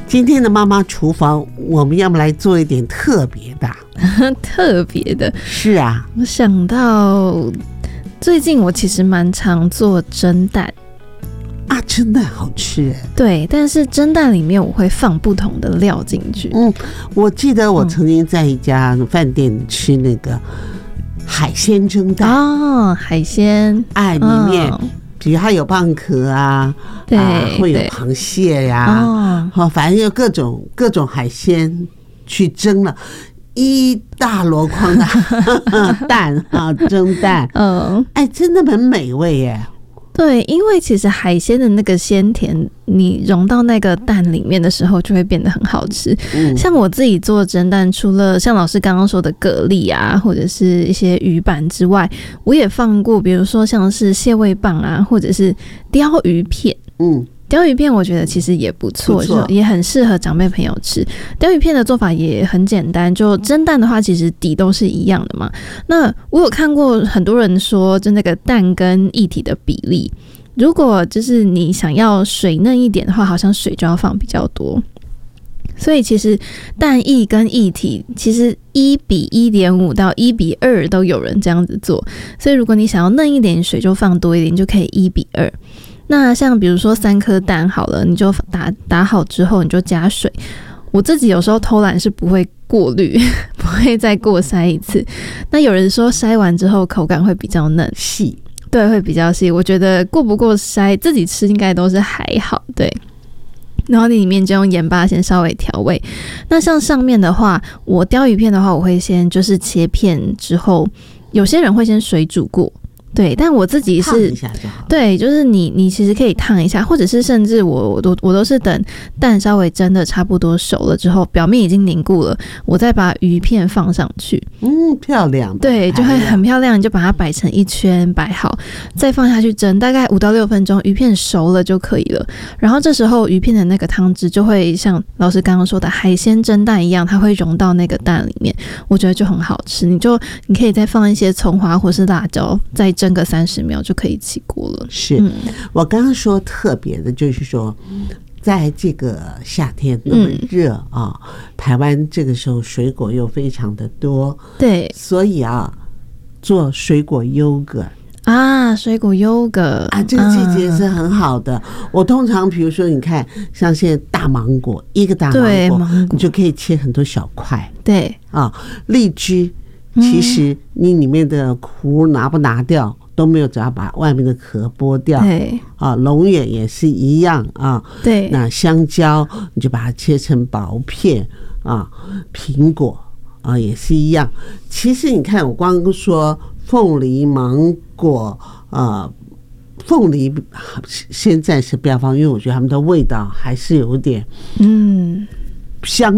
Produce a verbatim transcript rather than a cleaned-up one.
今天的妈妈厨房，我们要不来做一点特别的？ 特别的？ 是啊， 我想到最近我其实蛮常做蒸蛋啊，蒸蛋好吃哎。 对，但是蒸蛋里面我会放不同的料进去。 嗯，我记得我曾经在一家饭店吃那个海鲜蒸蛋哦，海鲜， 哎，里面、哦、比如它有蚌壳啊， 对， 啊、会有螃蟹呀、啊，哦，反正有各种各种海鲜去蒸了。一大箩筐的蛋啊，蒸蛋，嗯，哎，真的很美味耶。 对，因为其实海鲜的那个鲜甜，你融到那个蛋里面的时候，就会变得很好吃。嗯、像我自己做蒸蛋，除了像老师刚刚说的蛤蜊啊，或者是一些鱼板之外，我也放过，比如说像是蟹味棒啊，或者是鲷鱼片。嗯。鲷鱼片我觉得其实也不错，就也很适合长辈朋友吃。鲷鱼片的做法也很简单，就蒸蛋的话，其实底都是一样的嘛。那我有看过很多人说，就那个蛋跟液体的比例，如果就是你想要水嫩一点的话，好像水就要放比较多。所以其实蛋液跟液体其实一比一点五到一比二都有人这样子做。所以如果你想要嫩一点，水就放多一点，就可以一比二。那像比如说三颗蛋好了，你就打打好之后，你就加水。我自己有时候偷懒是不会过滤，不会再过筛一次。那有人说筛完之后口感会比较嫩细， 对，会比较细。我觉得过不过筛自己吃应该都是还好，对。然后你里面就用盐巴先稍微调味。那像上面的话，我鲷鱼片的话，我会先就是切片之后，有些人会先水煮过。对，但我自己是烫一下就好。 对，就是你你其实可以烫一下，或者是甚至我我都我都是等蛋稍微蒸的差不多熟了之后，表面已经凝固了，我再把鱼片放上去。 嗯，漂亮。 对，就会很漂亮，你就把它摆成一圈摆好，再放下去蒸，大概五到六分钟，鱼片熟了就可以了。然后这时候鱼片的那个汤汁就会像老师刚刚说的海鲜蒸蛋一样，它会融到那个蛋里面，我觉得就很好吃。你就你可以再放一些葱花或是辣椒，再蒸个三十秒就可以起锅了。 是、嗯、我刚刚说特别的，就是说，在这个夏天那么热啊、嗯哦，台湾这个时候水果又非常的多， 对， 所以啊，做水果优格啊，水果优格啊，这个季节是很好的。啊、我通常比如说，你看，像现在大芒果，一个大芒果，你就可以切很多小块， 对啊，荔枝。其实你里面的核拿不拿掉都没有，只要把外面的壳剥掉。 对啊，龙眼也是一样啊。 对， 那香蕉你就把它切成薄片啊，苹果啊也是一样。其实你看，我光说凤梨、芒果啊，凤梨现在是不要放，因为我觉得它们的味道还是有点嗯香。